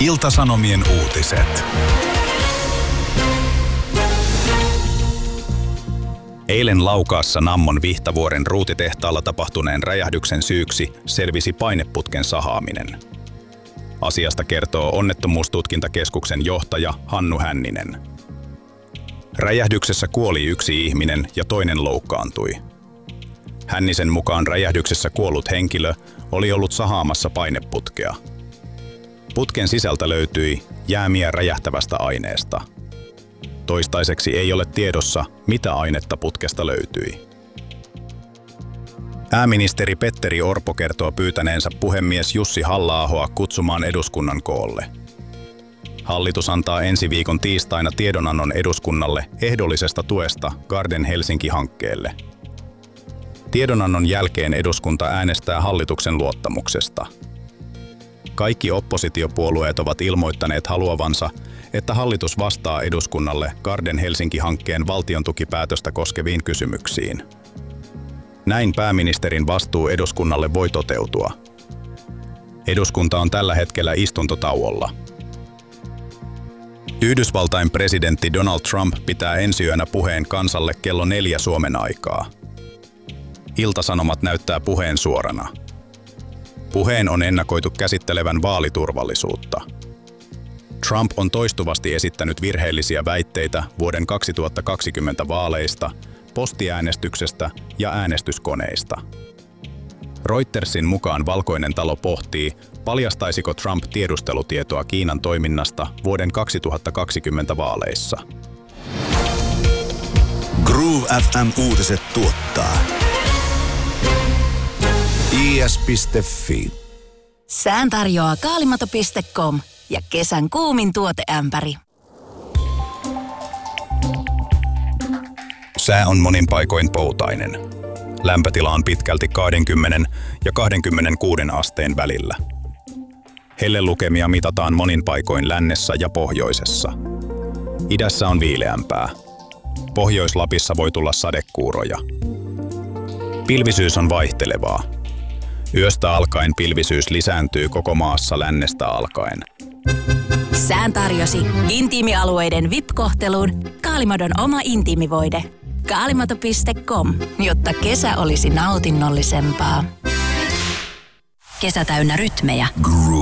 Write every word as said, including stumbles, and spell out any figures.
Ilta-Sanomien uutiset. Eilen Laukaassa Nammon Vihtavuoren ruutitehtaalla tapahtuneen räjähdyksen syyksi selvisi paineputken sahaaminen. Asiasta kertoo Onnettomuustutkintakeskuksen johtaja Hannu Hänninen. Räjähdyksessä kuoli yksi ihminen ja toinen loukkaantui. Hännisen mukaan räjähdyksessä kuollut henkilö oli ollut sahaamassa paineputkea. Putken sisältä löytyi jäämiä räjähtävästä aineesta. Toistaiseksi ei ole tiedossa, mitä ainetta putkesta löytyi. Pääministeri Petteri Orpo kertoo pyytäneensä puhemies Jussi Halla-ahoa kutsumaan eduskunnan koolle. Hallitus antaa ensi viikon tiistaina tiedonannon eduskunnalle ehdollisesta tuesta Garden Helsinki-hankkeelle. Tiedonannon jälkeen eduskunta äänestää hallituksen luottamuksesta. Kaikki oppositiopuolueet ovat ilmoittaneet haluavansa, että hallitus vastaa eduskunnalle Garden Helsinki-hankkeen valtiontukipäätöstä koskeviin kysymyksiin. Näin pääministerin vastuu eduskunnalle voi toteutua. Eduskunta on tällä hetkellä istuntotauolla. Yhdysvaltain presidentti Donald Trump pitää ensi yönä puheen kansalle kello neljä Suomen aikaa. Ilta-Sanomat näyttää puheen suorana. Puheen on ennakoitu käsittelevän vaaliturvallisuutta. Trump on toistuvasti esittänyt virheellisiä väitteitä vuoden kaksituhattakaksikymmentä vaaleista, postiäänestyksestä ja äänestyskoneista. Reutersin mukaan Valkoinen talo pohtii, paljastaisiko Trump tiedustelutietoa Kiinan toiminnasta vuoden kaksituhattakaksikymmentä vaaleissa. Groove F M-uutiset tuottaa I S piste F I. Sään tarjoaa kaalimato piste com ja kesän kuumin tuoteämpäri. Sää on monin paikoin poutainen. Lämpötila on pitkälti kaksikymmentä ja kaksikymmentäkuusi asteen välillä. Hellelukemia mitataan monin paikoin lännessä ja pohjoisessa. Idässä on viileämpää. Pohjois-Lapissa voi tulla sadekuuroja. Pilvisyys on vaihtelevaa. Yöstä alkaen pilvisyys lisääntyy koko maassa lännestä alkaen. Sään tarjosi intiimialueiden V I P-kohteluun Kaalimadon oma intiimivoide. kaalimato piste com, jotta kesä olisi nautinnollisempaa. Kesä täynnä rytmejä. Groove.